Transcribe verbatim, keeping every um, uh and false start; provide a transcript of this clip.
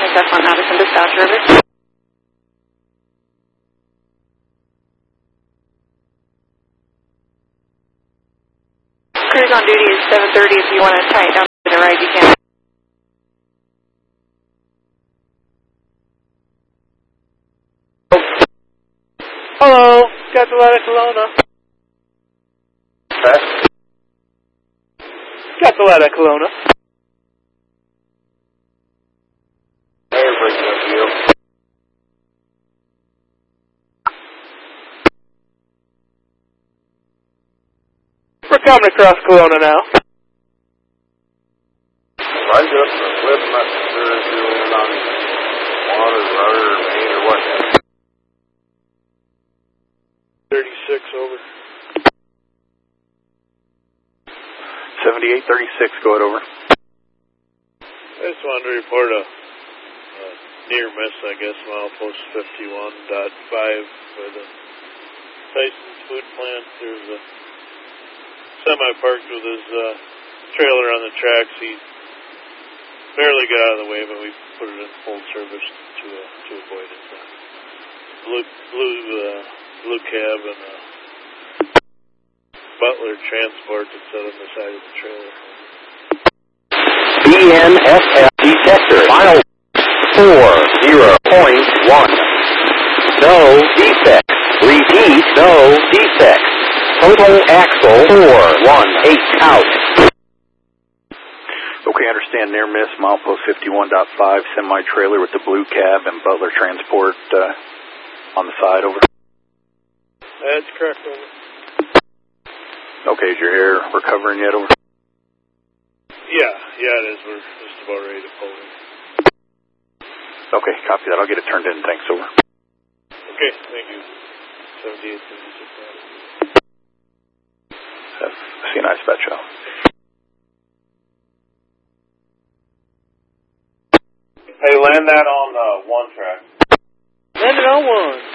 F one Madison dispatch service. Cruise on duty is seven thirty. If you want to tighten down to the right, you can. Hello, Gasoletta Kelowna. Okay. Gasoletta Kelowna. Hey, breaking up you. We're coming across Kelowna now. I just a flip, not sure if you're in on water, rudder, or main, or what. thirty-six over. seventy-eight thirty-six, go it over. I just wanted to report a, a near miss, I guess, milepost fifty-one point five by the Tyson's food plant. There's a semi parked with his uh, trailer on the tracks. He barely got out of the way, but we put it in full service to uh, to avoid it. So blue blue uh, blue cab and uh, Butler transport that sat on the side of the trailer. B N S F detector, mile four zero point one. No defects. Repeat, no defects. Total axle four one eight out. Okay, understand near miss, milepost fifty-one point five, semi-trailer with the blue cab and Butler transport uh, on the side, over. That's correct, over. Okay, is your hair recovering yet, over? Yeah, yeah, it is. We're just about ready to pull in. Okay, copy that. I'll get it turned in. Thanks, over. Okay, thank you. seventy-eight thirty-six. That's C N I dispatch out. Hey, land that on uh, one track. Land it on one.